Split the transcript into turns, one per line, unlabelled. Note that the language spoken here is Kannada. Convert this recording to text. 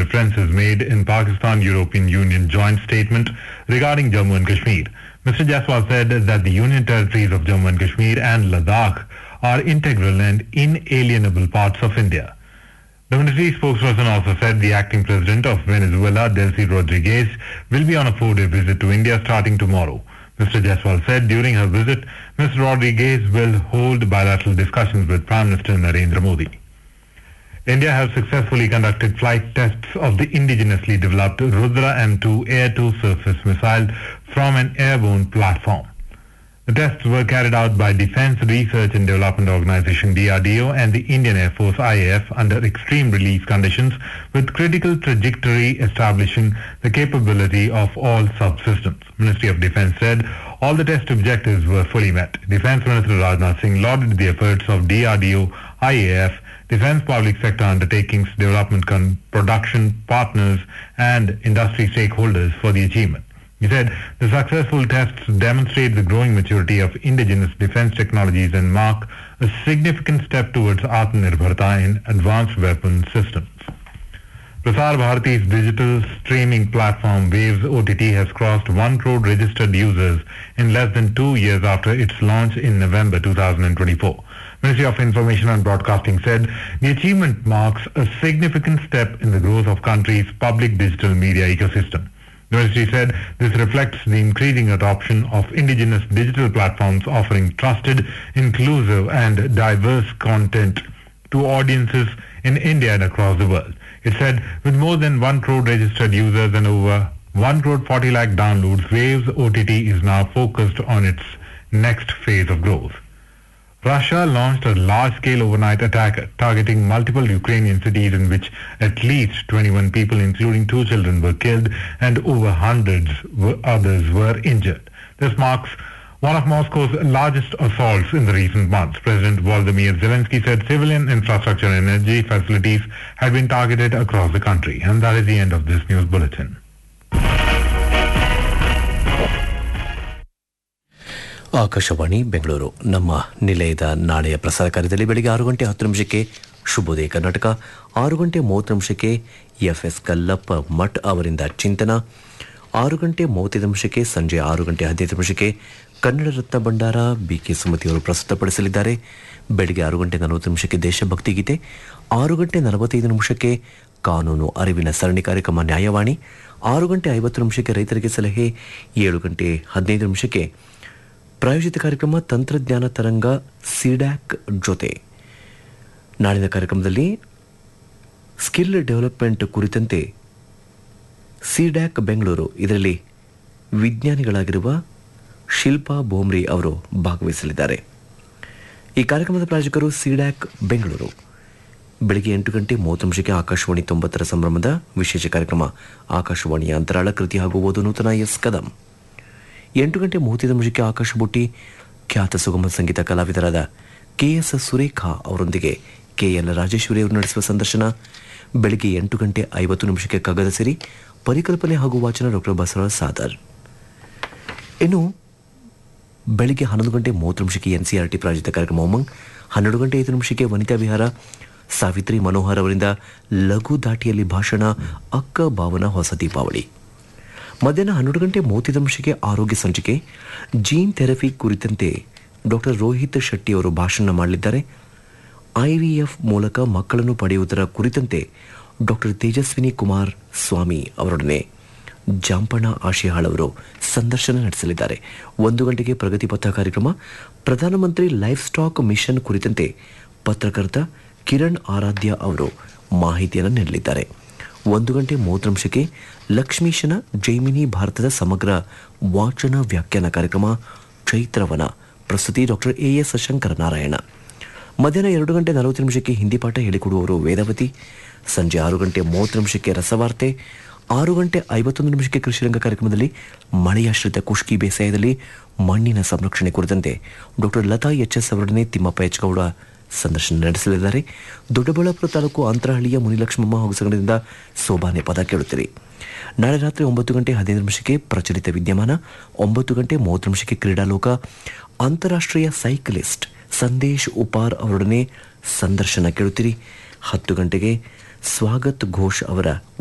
reference is made in Pakistan-European Union joint statement regarding Jammu and Kashmir. Mr. Jaiswal said that the Union territories of Jammu and Kashmir and Ladakh are integral and inalienable parts of India. The military spokesperson also said the acting president of Venezuela, Delcy Rodriguez, will be on a 4-day visit to India starting tomorrow. Mr. Jaiswal said during her visit, Ms. Rodriguez will hold bilateral discussions with Prime Minister Narendra Modi. India has successfully conducted flight tests of the indigenously developed Rudra M2 air-to-surface missile from an airborne platform. The tests were carried out by Defence Research and Development Organization DRDO and the Indian Air Force IAF under extreme release conditions with critical trajectory establishing the capability of all subsystems. Ministry of Defence said all the test objectives were fully met. Defence Minister Rajnath Singh lauded the efforts of DRDO, IAF, Defence Public Sector Undertakings, Development Production Partners and industry stakeholders for the achievement. He said the successful tests demonstrate the growing maturity of indigenous defense technologies and mark a significant step towards Atmanirbharta in advanced weapon systems. Prasar Bharati's digital streaming platform Waves OTT has crossed 1 crore registered users in less than 2 years after its launch in November 2024. Ministry of Information and Broadcasting said the achievement marks a significant step in the growth of country's public digital media ecosystem. The ministry said this reflects the increasing adoption of indigenous digital platforms offering trusted, inclusive and diverse content to audiences in India and across the world. It said with more than 1 crore registered users and over 1 crore 40 lakh downloads, Waves OTT is now focused on its next phase of growth. Russia launched a large-scale overnight attack targeting multiple Ukrainian cities in which at least 21 people, including 2 children, were killed and over hundreds others were injured. This marks one of Moscow's largest assaults in the recent months. President Volodymyr Zelensky said civilian infrastructure and energy facilities had been targeted across the country. And that is the end of this news bulletin.
Akashvani Bengaluru. ನಮ್ಮ ನಿಲಯದ ನಾಳೆಯ ಪ್ರಸಾರ ಕಾರ್ಯದಲ್ಲಿ ಬೆಳಗ್ಗೆ 6 ಗಂಟೆ 10 ನಿಮಿಷಕ್ಕೆ ಶುಭೋದಯ ಕರ್ನಾಟಕ, 6 ಗಂಟೆ 30 ನಿಮಿಷಕ್ಕೆ ಎಫ್ಎಸ್ ಕಲ್ಲಪ್ಪ ಮಠ್ ಅವರಿಂದ ಚಿಂತನ, 6 ಗಂಟೆ 35 ನಿಮಿಷಕ್ಕೆ ಸಂಜೆ 6 ಗಂಟೆ 15 ನಿಮಿಷಕ್ಕೆ ಕನ್ನಡ ರತ್ನ ಭಂಡಾರ ಬಿಕೆ ಸುಮತಿಯವರು ಪ್ರಸ್ತುತಪಡಿಸಲಿದ್ದಾರೆ. ಬೆಳಗ್ಗೆ 6 ಗಂಟೆ 40 ನಿಮಿಷಕ್ಕೆ ದೇಶಭಕ್ತಿ ಗೀತೆ, 6 ಗಂಟೆ 45 ನಿಮಿಷಕ್ಕೆ ಕಾನೂನು ಅರಿವಿನ ಸರಣಿ ಕಾರ್ಯಕ್ರಮ ನ್ಯಾಯವಾಣಿ, 6 ಗಂಟೆ 50 ನಿಮಿಷಕ್ಕೆ ರೈತರಿಗೆ ಸಲಹೆ, 7 ಗಂಟೆ 15 ನಿಮಿಷಕ್ಕೆ ಪ್ರಾಯೋಜಿತ ಕಾರ್ಯಕ್ರಮ ತಂತ್ರಜ್ಞಾನ ತರಂಗ ಸಿಡ್ಯಾಕ್ ಜೊತೆ. ನಾಳಿನ ಕಾರ್ಯಕ್ರಮದಲ್ಲಿ ಸ್ಕಿಲ್ ಡೆವಲಪ್ಮೆಂಟ್ ಕುರಿತಂತೆ ಸಿಡ್ಯಾಕ್ ಬೆಂಗಳೂರು ಇದರಲ್ಲಿ ವಿಜ್ಞಾನಿಗಳಾಗಿರುವ ಶಿಲ್ಪಾ ಬೋಮ್ರಿ ಅವರು ಭಾಗವಹಿಸಲಿದ್ದಾರೆ. ಈ ಕಾರ್ಯಕ್ರಮದ ಪ್ರಾಯೋಜಕರು ಸಿಡ್ಯಾಕ್ ಬೆಂಗಳೂರು. ಬೆಳಗ್ಗೆ 8 ಗಂಟೆ 30 ನಿಮಿಷಕ್ಕೆ ಆಕಾಶವಾಣಿ 90ರ ಸಂಭ್ರಮದ ವಿಶೇಷ ಕಾರ್ಯಕ್ರಮ ಆಕಾಶವಾಣಿಯ ಅಂತರಾಳ ಕೃತಿ ಹಾಗೂ ಓದು ನೂತನ ಎಸ್ ಕದಂ. 8 ಗಂಟೆ 35 ನಿಮಿಷಕ್ಕೆ ಆಕಾಶ ಬುಟ್ಟಿ ಖ್ಯಾತ ಸುಗಮ ಸಂಗೀತ ಕಲಾವಿದರಾದ ಕೆಎಸ್ ಸುರೇಖಾ ಅವರೊಂದಿಗೆ ಕೆಎಲ್ ರಾಜೇಶ್ವರಿ ಅವರು ನಡೆಸುವ ಸಂದರ್ಶನ. ಬೆಳಗ್ಗೆ 8 ಗಂಟೆ 50 ನಿಮಿಷಕ್ಕೆ ಕಗ್ಗದ ಸಿರಿ ಪರಿಕಲ್ಪನೆ ಹಾಗೂ ವಾಚನ ಡಾಕ್ಟರ್ ಬಸವರಾಜ್ ಸಾದರ್. ಇನ್ನು ಬೆಳಗ್ಗೆ 11 ಗಂಟೆ 30 ನಿಮಿಷಕ್ಕೆ ಎನ್ಸಿಆರ್ಟಿ ಪ್ರಾಯೋಜಿತ ಕಾರ್ಯಕ್ರಮ ಉಮಂಗ್, 12 ಗಂಟೆ 5 ನಿಮಿಷಕ್ಕೆ ವನಿತಾ ವಿಹಾರ ಸಾವಿತ್ರಿ ಮನೋಹರ್ ಅವರಿಂದ ಲಘು ದಾಟಿಯಲ್ಲಿ ಭಾಷಣ ಅಕ್ಕ ಭಾವನ ಹೊಸ ದೀಪಾವಳಿ. ಮಧ್ಯಾಹ್ನ 12 ಗಂಟೆ 35 ನಿಮಿಷಕ್ಕೆ ಆರೋಗ್ಯ ಸಂಚಿಕೆ ಜೀನ್ ಥೆರಪಿ ಕುರಿತಂತೆ ಡಾಕ್ಟರ್ ರೋಹಿತ್ ಶೆಟ್ಟಿ ಅವರು ಭಾಷಣ ಮಾಡಲಿದ್ದಾರೆ. ಐವಿಎಫ್ ಮೂಲಕ ಮಕ್ಕಳನ್ನು ಪಡೆಯುವುದರ ಕುರಿತಂತೆ ಡಾಕ್ಟರ್ ತೇಜಸ್ವಿನಿ ಕುಮಾರ್ ಸ್ವಾಮಿ ಅವರೊಡನೆ ಜಾಂಪಣ್ಣ ಆಶಿಹಾಳ್ ಅವರು ಸಂದರ್ಶನ ನಡೆಸಲಿದ್ದಾರೆ. 1 ಗಂಟೆಗೆ ಪ್ರಗತಿ ಪಥ ಕಾರ್ಯಕ್ರಮ ಪ್ರಧಾನಮಂತ್ರಿ ಲೈಫ್ ಸ್ಟಾಕ್ ಮಿಷನ್ ಕುರಿತಂತೆ ಪತ್ರಕರ್ತ ಕಿರಣ್ ಆರಾಧ್ಯ ಅವರು ಮಾಹಿತಿಯನ್ನು ನೀಡಲಿದ್ದಾರೆ. 1 ಗಂಟೆ 30 ನಿಮಿಷಕ್ಕೆ ಲಕ್ಷ್ಮೀಶನ ಜೈಮಿನಿ ಭಾರತದ ಸಮಗ್ರ ವಾಚನ ವ್ಯಾಖ್ಯಾನ ಕಾರ್ಯಕ್ರಮ ಚೈತ್ರವನ ಪ್ರಸ್ತುತಿ ಡಾಕ್ಟರ್ ಎಎಸ್ ಶಂಕರನಾರಾಯಣ. ಮಧ್ಯಾಹ್ನ 2 ಗಂಟೆ 40 ನಿಮಿಷಕ್ಕೆ ಹಿಂದಿ ಪಾಠ ಹೇಳಿಕೊಡುವವರು ವೇದವತಿ. ಸಂಜೆ 6 ಗಂಟೆ 30 ನಿಮಿಷಕ್ಕೆ ರಸವಾರ್ತೆ, 6 ಗಂಟೆ 51 ನಿಮಿಷಕ್ಕೆ ಕೃಷಿರಂಗ ಕಾರ್ಯಕ್ರಮದಲ್ಲಿ ಮಳೆಯಾಶ್ರಿತ ಕುಷ್ಕಿ ಬೇಸಾಯದಲ್ಲಿ ಮಣ್ಣಿನ ಸಂರಕ್ಷಣೆ ಕುರಿತಂತೆ ಡಾಕ್ಟರ್ ಲತಾ ಎಚ್ಎಸ್ ಅವರೊಡನೆ ತಿಮ್ಮಪ್ಪ ಎಚ್ಗೌಡ ಸಂದರ್ಶನ ನಡೆಸಲಿದ್ದಾರೆ. ದೊಡ್ಡಬಳ್ಳಾಪುರ ತಾಲೂಕು ಅಂತರಹಳ್ಳಿಯ ಮುನಿಲಕ್ಷ್ಮಮ್ಮ ಹಾಗೂ ಸಂಘದಿಂದ ಸೋಬಾನೆ ಪದ ಕೇಳುತ್ತೀರಿ. ನಾಳೆ ರಾತ್ರಿ 9 ಗಂಟೆ 15 ನಿಮಿಷಕ್ಕೆ ಪ್ರಚಲಿತ ವಿದ್ಯಮಾನ, 9 ಗಂಟೆ 30 ನಿಮಿಷಕ್ಕೆ ಕ್ರೀಡಾಲೋಕ ಅಂತಾರಾಷ್ಟ್ರೀಯ ಸೈಕ್ಲಿಸ್ಟ್ ಸಂದೇಶ್ ಉಪಾರ್ ಅವರೊಡನೆ ಸಂದರ್ಶನ ಕೇಳುತ್ತೀರಿ. 10 ಗಂಟೆಗೆ ಸ್ವಾಗತ್ ಘೋಷ್ ಅವರ